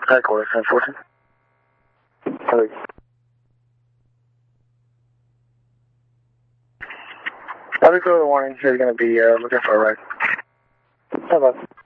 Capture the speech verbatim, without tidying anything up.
Headquarters, ten fourteen. Hello. I'll be clear the warning. You're going to be uh, looking for a ride. Bye-bye.